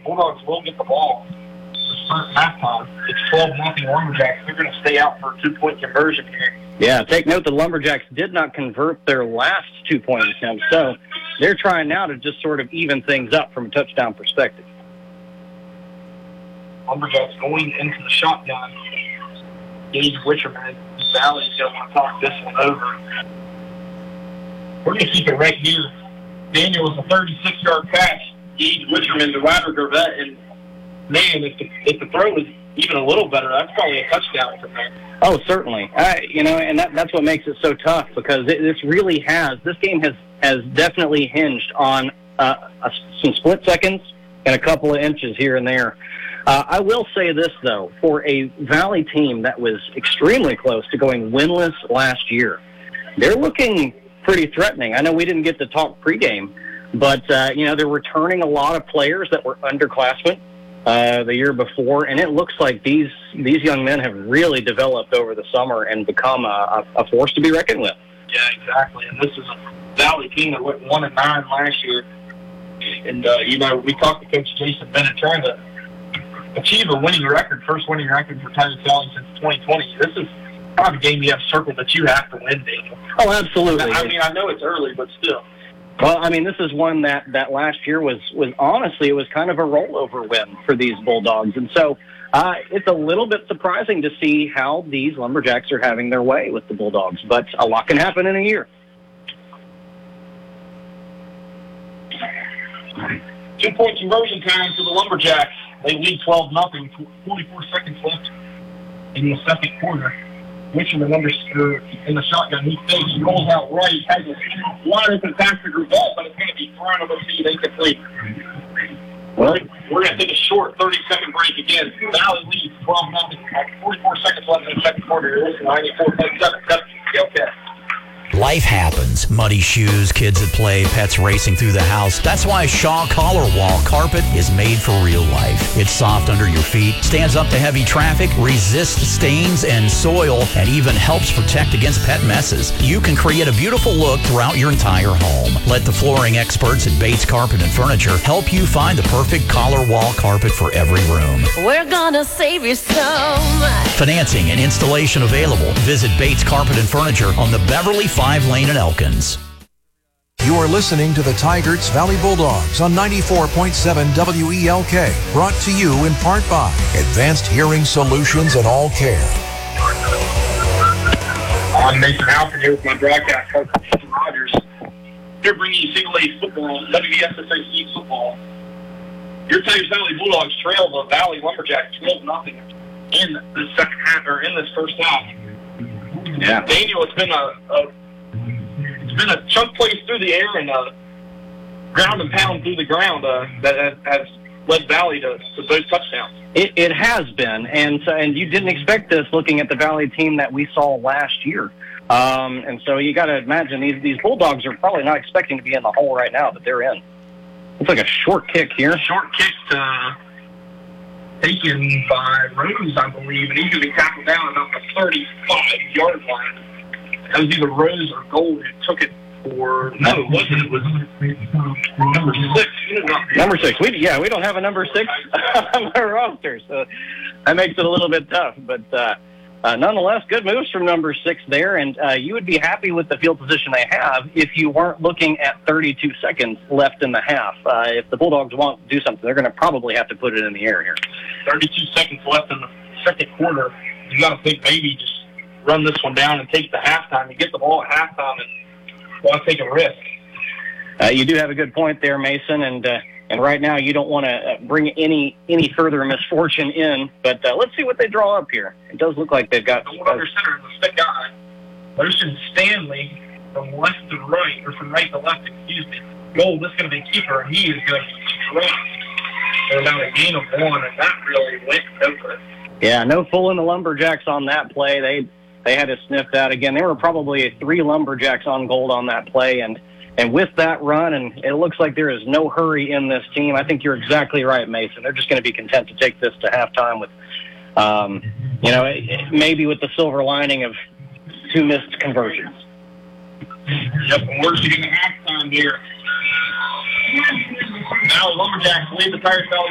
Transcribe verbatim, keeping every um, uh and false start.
Bulldogs will get the ball to start halftime. It's twelve nothing Lumberjacks. They're going to stay out for a two-point conversion here. Yeah, take note the Lumberjacks did not convert their last two-point attempt, so they're trying now to just sort of even things up from a touchdown perspective. Lumberjacks going into the shotgun. Gage Witcherman, Valley's going to want to talk this one over. We're going to keep it right here. Daniel was a thirty-six-yard pass. Gage Witcherman, the wide receiver, and man, if the, if the throw was even a little better, that's probably a touchdown from there. Oh, certainly. Uh, you know, and that, that's what makes it so tough, because it, this really has, this game has, has definitely hinged on uh, a, some split seconds and a couple of inches here and there. Uh, I will say this, though, for a Valley team that was extremely close to going winless last year, they're looking pretty threatening. I know we didn't get to talk pregame, but, uh, you know, they're returning a lot of players that were underclassmen uh, the year before, and it looks like these these young men have really developed over the summer and become a, a force to be reckoned with. Yeah, exactly. And this is a Valley team that went one and nine last year. And, uh, you know, we talked to Coach Jason Bennett trying to achieve a winning record, first winning record for Titus Valley since twenty twenty. This is probably a game you have circled that you have to win, Daniel. Oh, absolutely. I mean, I know it's early, but still. Well, I mean, this is one that, that last year was, was honestly, it was kind of a rollover win for these Bulldogs. And so uh, it's a little bit surprising to see how these Lumberjacks are having their way with the Bulldogs. But a lot can happen in a year. Two-point conversion time for the Lumberjacks. They lead twelve nothing, forty-four seconds left in the second quarter. Witcherman under in the shotgun. He fakes, rolls out right, has a wide open pass to Grubel, but it's going to be thrown over the feet incomplete. Well, we're going to take a short thirty-second break again. Valley leads twelve nothing. forty-four seconds left in the second quarter. You're listening to ninety-four point seven. Okay. Life happens. Muddy shoes, kids at play, pets racing through the house. That's why Shaw Collar Wall Carpet is made for real life. It's soft under your feet, stands up to heavy traffic, resists stains and soil, and even helps protect against pet messes. You can create a beautiful look throughout your entire home. Let the flooring experts at Bates Carpet and Furniture help you find the perfect collar wall carpet for every room. We're gonna save you so much. Financing and installation available. Visit Bates Carpet and Furniture on the Beverly Five Lane in Elkins. You are listening to the Tigard's Valley Bulldogs on ninety-four point seven W E L K. Brought to you in part by Advanced Hearing Solutions and All Care. I'm Nathan Halpern here with my broadcast coach, Steve Rogers. Here bringing you single A football, W E S S A C football. Your Tigard's Valley Bulldogs trail the Valley Lumberjacks twelve nothing in the second half, or in this first half. Yeah. Daniel, it's been a, a it's been a chunk plays through the air and a ground and pound through the ground uh, that has, has led Valley to, to both touchdowns. It, it has been, and so, and you didn't expect this looking at the Valley team that we saw last year. Um, and so you got to imagine these these Bulldogs are probably not expecting to be in the hole right now, but they're in. It's like a short kick here. Short kick to, taken by Rose, I believe, and he's going to be tackled down about the thirty-five-yard line. That was either Rose or Gold who took it for, no, it wasn't. It was number six. Number six. We, yeah, we don't have a number six on our roster, so that makes it a little bit tough. But uh, uh, nonetheless, good moves from number six there, and uh, you would be happy with the field position they have if you weren't looking at thirty-two seconds left in the half. Uh, if the Bulldogs want to do something, they're going to probably have to put it in the air here. thirty-two seconds left in the second quarter. You got to think maybe just run this one down and take the halftime. You get the ball at halftime and want to take a risk. Uh, you do have a good point there, Mason, and uh, and right now you don't want to bring any any further misfortune in. But uh, let's see what they draw up here. It does look like they've got. Going under center is the stick guy, Lucian Stanley, from left to right or from right to left. Excuse me. Gold. This is going to be keeper, and he is going to drop for about a gain of one, and that really went over it. Yeah, no fooling the Lumberjacks on that play. They they had to sniff that again. There were probably three Lumberjacks on Gold on that play, and. And with that run, and it looks like there is no hurry in this team, I think you're exactly right, Mason. They're just going to be content to take this to halftime with, um, you know, maybe with the silver lining of two missed conversions. Yep, and we're sitting at halftime here. Now the Lumberjacks lead the Tigard's Valley